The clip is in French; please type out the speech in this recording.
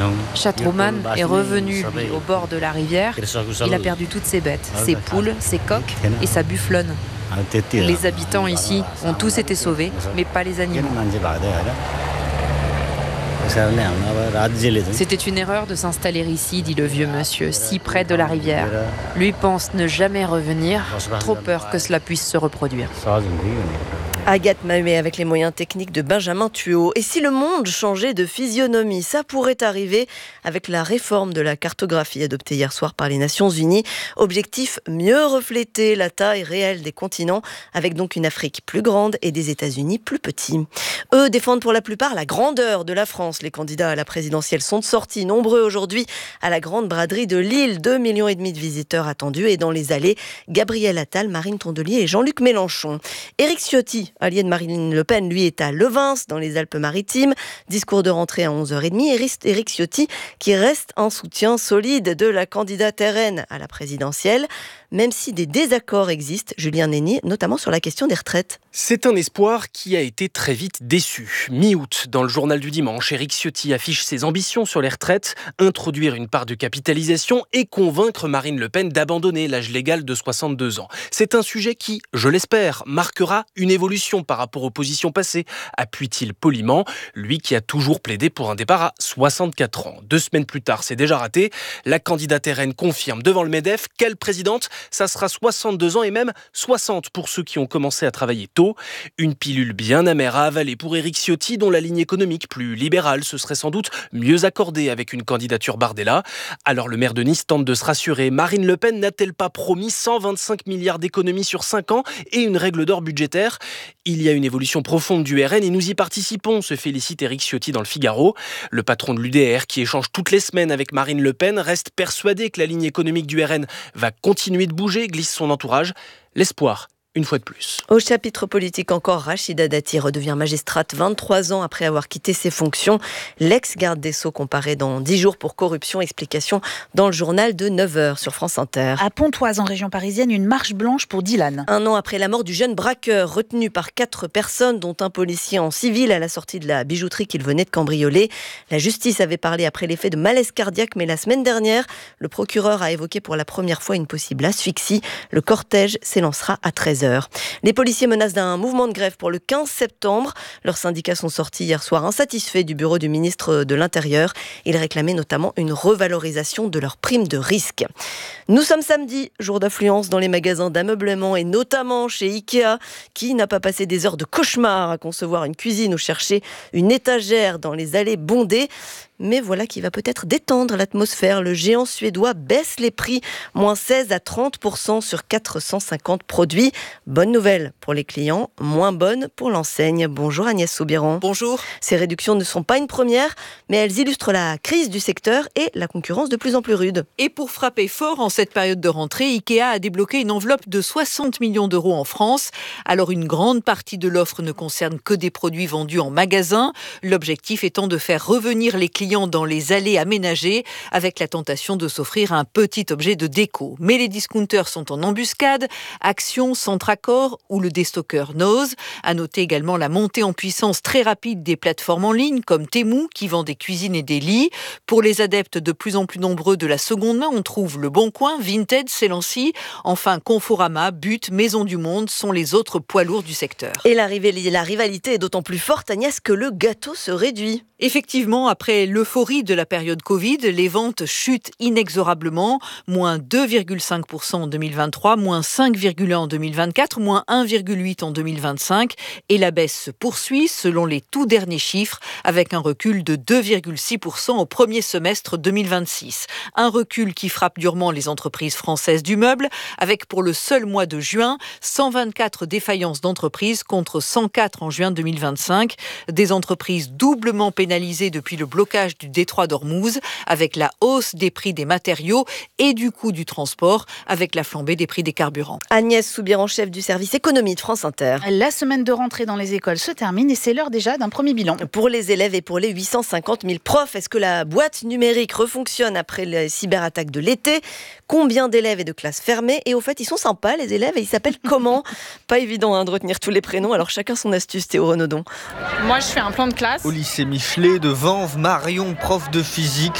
Chatroman est revenu, lui, au bord de la rivière. Il a perdu toutes ses bêtes, ses poules, ses coqs et sa bufflonne. Les habitants ici ont tous été sauvés, mais pas les animaux. C'était une erreur de s'installer ici, dit le vieux monsieur, si près de la rivière. Lui pense ne jamais revenir, trop peur que cela puisse se reproduire. Agathe Mahé avec les moyens techniques de Benjamin Thuot. Et si le monde changeait de physionomie, ça pourrait arriver avec la réforme de la cartographie adoptée hier soir par les Nations Unies. Objectif, mieux refléter la taille réelle des continents, avec donc une Afrique plus grande et des États-Unis plus petits. Eux défendent pour la plupart la grandeur de la France. Les candidats à la présidentielle sont sortis nombreux aujourd'hui à la grande braderie de Lille. 2,5 millions de visiteurs attendus, et dans les allées, Gabriel Attal, Marine Tondelier et Jean-Luc Mélenchon. Éric Ciotti, allié de Marine Le Pen, lui est à Levins, dans les Alpes-Maritimes. Discours de rentrée à 11h30. Éric Ciotti qui reste un soutien solide de la candidate RN à la présidentielle, même si des désaccords existent, Julien Nénier, notamment sur la question des retraites. C'est un espoir qui a été très vite déçu. Mi-août, dans le journal du dimanche, Éric Ciotti affiche ses ambitions sur les retraites, introduire une part de capitalisation et convaincre Marine Le Pen d'abandonner l'âge légal de 62 ans. C'est un sujet qui, je l'espère, marquera une évolution par rapport aux positions passées, appuie-t-il poliment, lui qui a toujours plaidé pour un départ à 64 ans. 2 semaines plus tard, c'est déjà raté. La candidate RN confirme devant le MEDEF qu'elle présidente, ça sera 62 ans et même 60 pour ceux qui ont commencé à travailler tôt. Une pilule bien amère à avaler pour Éric Ciotti, dont la ligne économique plus libérale se serait sans doute mieux accordée avec une candidature Bardella. Alors le maire de Nice tente de se rassurer. Marine Le Pen n'a-t-elle pas promis 125 milliards d'économies sur 5 ans et une règle d'or budgétaire ? Il y a une évolution profonde du RN et nous y participons, se félicite Éric Ciotti dans le Figaro. Le patron de l'UDR, qui échange toutes les semaines avec Marine Le Pen, reste persuadé que la ligne économique du RN va continuer de bouger, glisse son entourage. L'espoir, une fois de plus. Au chapitre politique encore, Rachida Dati redevient magistrate 23 ans après avoir quitté ses fonctions. L'ex-garde des Sceaux comparée dans 10 jours pour corruption. Explication dans le journal de 9h sur France Inter. À Pontoise, en région parisienne, une marche blanche pour Dylan. 1 an après la mort du jeune braqueur, retenu par 4 personnes, dont un policier en civil à la sortie de la bijouterie qu'il venait de cambrioler. La justice avait parlé après les faits de malaise cardiaque, mais la semaine dernière, le procureur a évoqué pour la première fois une possible asphyxie. Le cortège s'élancera à 13h. Les policiers menacent d'un mouvement de grève pour le 15 septembre. Leurs syndicats sont sortis hier soir insatisfaits du bureau du ministre de l'Intérieur. Ils réclamaient notamment une revalorisation de leur prime de risque. Nous sommes samedi, jour d'affluence dans les magasins d'ameublement et notamment chez Ikea. Qui n'a pas passé des heures de cauchemar à concevoir une cuisine ou chercher une étagère dans les allées bondées ? Mais voilà qui va peut-être détendre l'atmosphère. Le géant suédois baisse les prix, moins 16 à 30% sur 450 produits. Bonne nouvelle pour les clients, moins bonne pour l'enseigne. Bonjour Agnès Soubiran. Bonjour. Ces réductions ne sont pas une première, mais elles illustrent la crise du secteur et la concurrence de plus en plus rude. Et pour frapper fort en cette période de rentrée, Ikea a débloqué une enveloppe de 60 millions d'euros en France. Alors une grande partie de l'offre ne concerne que des produits vendus en magasin. L'objectif étant de faire revenir les clients dans les allées aménagées avec la tentation de s'offrir un petit objet de déco. Mais les discounters sont en embuscade, Action, Centracor ou le déstockeur Nose. À noter également la montée en puissance très rapide des plateformes en ligne comme Temu qui vend des cuisines et des lits. Pour les adeptes de plus en plus nombreux de la seconde main, on trouve Le Bon Coin, Vinted, Celency. Enfin, Conforama, But, Maison du Monde sont les autres poids lourds du secteur. Et la rivalité est d'autant plus forte, Agnès, que le gâteau se réduit. Effectivement, après l'euphorie de la période Covid, les ventes chutent inexorablement. Moins 2,5% en 2023, moins 5,1% en 2024, moins 1,8% en 2025. Et la baisse se poursuit selon les tout derniers chiffres, avec un recul de 2,6% au premier semestre 2026. Un recul qui frappe durement les entreprises françaises du meuble, avec pour le seul mois de juin, 124 défaillances d'entreprises contre 104 en juin 2025. Des entreprises doublement pénalisées depuis le blocage du détroit d'Ormuz, avec la hausse des prix des matériaux et du coût du transport, avec la flambée des prix des carburants. Agnès Soubiran, chef du service économie de France Inter. La semaine de rentrée dans les écoles se termine et c'est l'heure déjà d'un premier bilan. Pour les élèves et pour les 850 000 profs, est-ce que la boîte numérique refonctionne après les cyberattaques de l'été ? Combien d'élèves et de classes fermées ? Et au fait, ils sont sympas les élèves et ils s'appellent comment ? Pas évident de retenir tous les prénoms, alors chacun son astuce, Théo Renaudon. Moi je fais un plan de classe. Au lycée Michelet de Vanves, Marion, prof de physique,